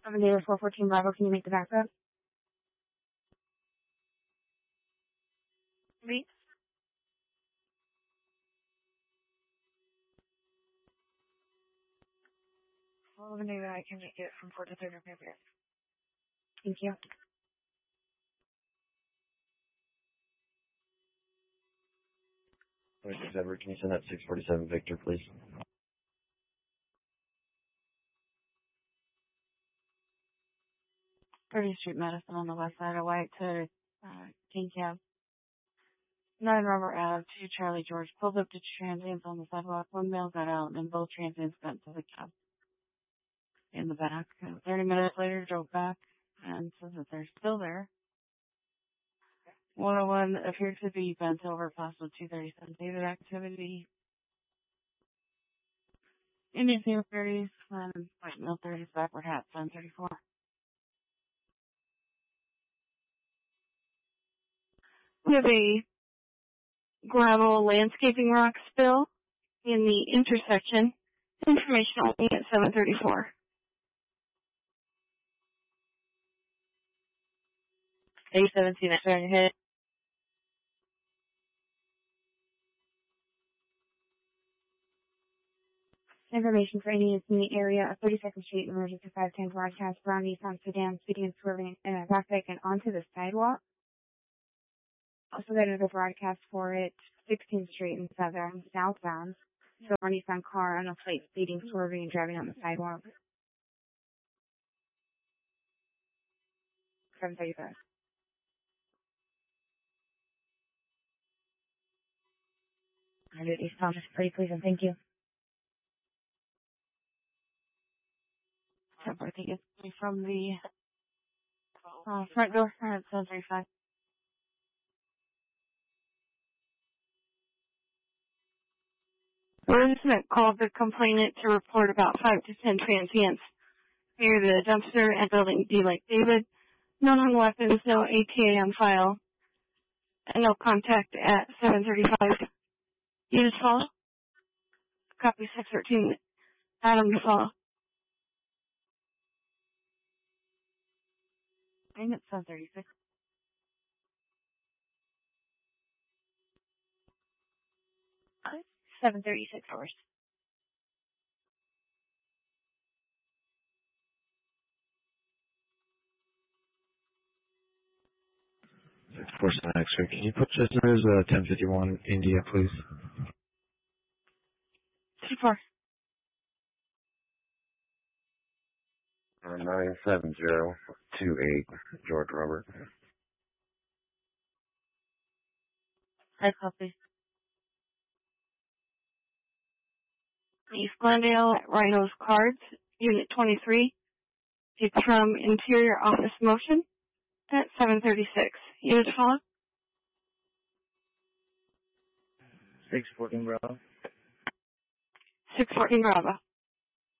Commander 414 Bravo, can you make the backup? Me? Well, maybe I can make it from 4 to 3 November. Thank you. Edward, can you send that 647 Victor, please? 30th Street Medicine on the west side of White to King Cab. 9 Robert Ave, 2 Charlie George. Pulled up to transients on the sidewalk. 1 male got out, and both transients got into the cab in the back. 30 minutes later, drove back and says that they're still there. 101 appeared to be bent over, possible 237 dated activity. Indian Field 30s, White Mill 30s, backward hat, 734. We have a gravel landscaping rock spill in the intersection. Information only at 734. A17 that's trying to hit. Information for any in the area of 32nd Street, emergency 510 broadcast, brown Nissan sedan, speeding and swerving in a traffic and onto the sidewalk. Also got another broadcast for it, 16th Street and Southern, southbound. So our Nissan car on a plate speeding, swerving, and driving on the sidewalk. 735. I did East Thomas, pretty please and thank you. I think it's from the front door at 735. Resident called the complainant to report about 5 to 10 transients near the dumpster and building D. Lake David. None on weapons, no ATA on file, and no contact at 735. You just follow? Copy 613. Adam to follow. I think it's 736. Okay. 736 hours. Force X-ray. Can you put listeners 1051 India, please? 24. 97028 George Robert. I copy. East Glendale, Rhino's Cards, Unit 23. It's from Interior Office Motion at 736. You just follow? 614 Bravo. 614 Bravo.